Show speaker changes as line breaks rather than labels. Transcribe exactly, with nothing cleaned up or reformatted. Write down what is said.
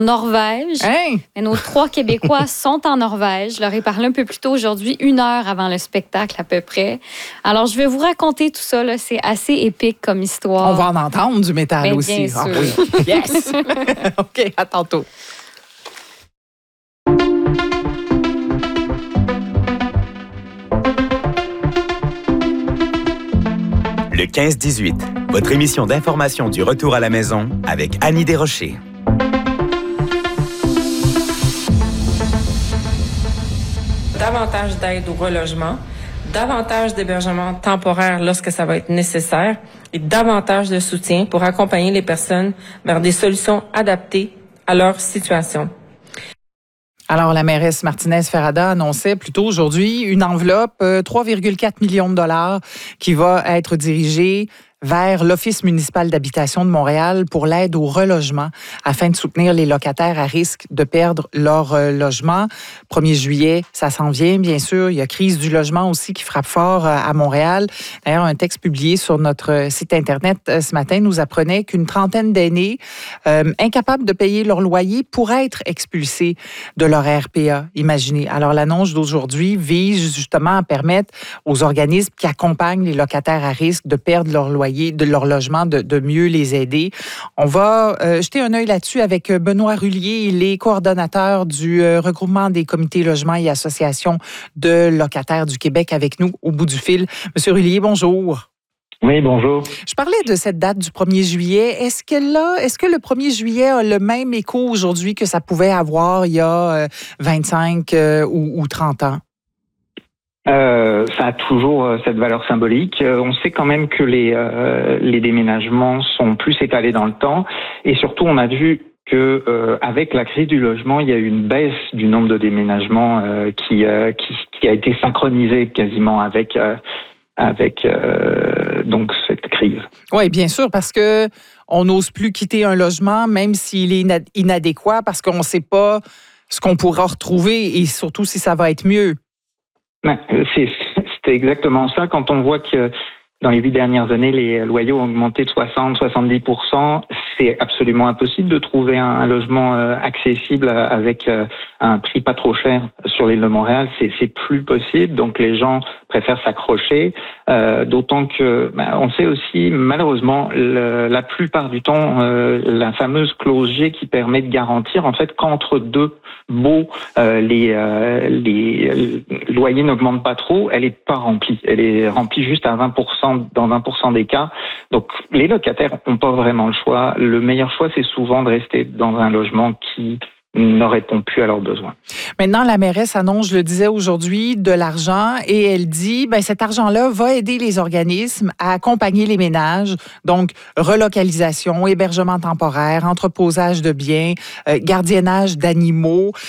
Norvège.
Hein?
Et nos trois Québécois sont en Norvège. Je leur ai parlé un peu plus tôt aujourd'hui, une heure avant le spectacle à peu près. Alors, je vais vous raconter tout ça. Là. C'est assez épique comme histoire.
On va en entendre du métal
Mais
aussi.
bien
Ah
sûr.
oui. Yes! OK, à tantôt.
Le quinze dix-huit, votre émission d'information du retour à la maison avec Annie Desrochers.
Davantage d'aide au relogement, davantage d'hébergement temporaire lorsque ça va être nécessaire et davantage de soutien pour accompagner les personnes vers des solutions adaptées à leur situation.
Alors, la mairesse Martinez-Ferrada annonçait plus tôt aujourd'hui une enveloppe, euh, trois virgule quatre millions de dollars, qui va être dirigée vers l'Office municipal d'habitation de Montréal pour l'aide au relogement afin de soutenir les locataires à risque de perdre leur euh, logement. premier juillet, ça s'en vient, bien sûr. Il y a crise du logement aussi qui frappe fort euh, à Montréal. D'ailleurs, un texte publié sur notre site Internet euh, ce matin nous apprenait qu'une trentaine d'aînés euh, incapables de payer leur loyer pourraient être expulsés de leur R P A. Imaginez. Alors, l'annonce d'aujourd'hui vise justement à permettre aux organismes qui accompagnent les locataires à risque de perdre leur loyer de leur logement, de, de mieux les aider. On va euh, jeter un œil là-dessus avec Benoît Rullier. Il est coordonnateur du euh, regroupement des comités logements et associations de locataires du Québec avec nous au bout du fil. Monsieur Rullier, bonjour.
Oui, bonjour.
Je parlais de cette date du premier juillet. Est-ce que là, est-ce que le premier juillet a le même écho aujourd'hui que ça pouvait avoir il y a euh, vingt-cinq euh, ou, ou trente ans?
Euh, ça a toujours euh, cette valeur symbolique. Euh, on sait quand même que les euh, les déménagements sont plus étalés dans le temps, et surtout on a vu que euh, avec la crise du logement, il y a eu une baisse du nombre de déménagements euh, qui, euh, qui qui a été synchronisée quasiment avec euh, avec euh, donc cette crise.
Oui, bien sûr, parce que on n'ose plus quitter un logement, même s'il est inad- inadéquat, parce qu'on ne sait pas ce qu'on pourra retrouver et surtout si ça va être mieux.
C'est, c'est exactement ça. Quand on voit que dans les huit dernières années, les loyers ont augmenté de soixante à soixante-dix pour cent, c'est absolument impossible de trouver un, un logement euh, accessible avec euh, un prix pas trop cher sur l'île de Montréal. C'est, c'est plus possible, donc les gens préfèrent s'accrocher. Euh, d'autant que, bah, on sait aussi, malheureusement, le, la plupart du temps, euh, la fameuse clause G qui permet de garantir en fait qu'entre deux baux, euh, les, euh, les loyers n'augmentent pas trop, elle est pas remplie. Elle est remplie juste à vingt pour cent dans vingt pour cent des cas. Donc, les locataires n'ont pas vraiment le choix. Le meilleur choix, c'est souvent de rester dans un logement qui ne répond plus à leurs besoins.
Maintenant, la mairesse annonce, je le disais aujourd'hui, de l'argent et elle dit, ben cet argent-là va aider les organismes à accompagner les ménages, donc relocalisation, hébergement temporaire, entreposage de biens, euh, gardiennage d'animaux.